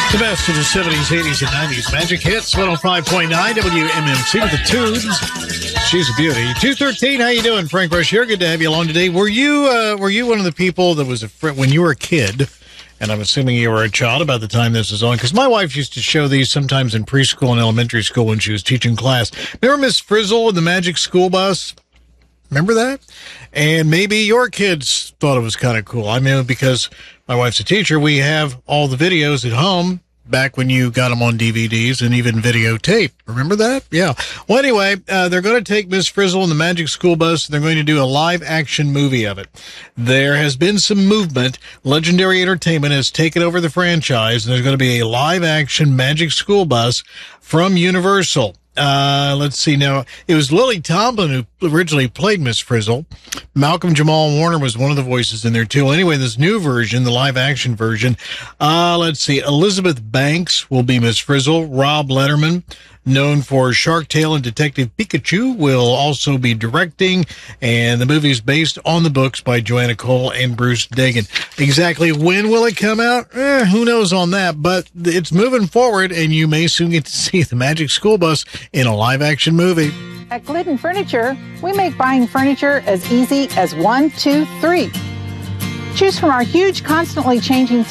The best of the 70s, 80s, and 90s. Magic Hits, 105.9 WMMC with the tunes. She's a beauty. 213, how you doing? Frank Rush here. Good to have you along today. Were you one of the people that was when you were a kid, and I'm assuming you were a child about the time this was on, because my wife used to show these sometimes in preschool and elementary school when she was teaching class. Remember Miss Frizzle and the Magic School Bus? Remember that? And maybe your kids thought it was kind of cool. I mean, because my wife's a teacher, we have all the videos at home back when you got them on DVDs and even videotape. Remember that? Yeah. Well, anyway, they're going to take Miss Frizzle and the Magic School Bus, and they're going to do a live-action movie of it. There has been some movement. Legendary Entertainment has taken over the franchise, and there's going to be a live-action Magic School Bus from Universal. Let's see now. It was Lily Tomlin who originally played Miss Frizzle. Malcolm Jamal Warner was one of the voices in there too. Anyway, this new version, the live action version, let's see. Elizabeth Banks will be Miss Frizzle. Rob Letterman, known for Shark Tale and Detective Pikachu, will also be directing. And the movie is based on the books by Joanna Cole and Bruce Dagan. Exactly when will it come out? Who knows on that, but it's moving forward, and you may soon get to see the Magic School Bus in a live-action movie. At Glidden Furniture, we make buying furniture as easy as 1, 2, 3. Choose from our huge, constantly changing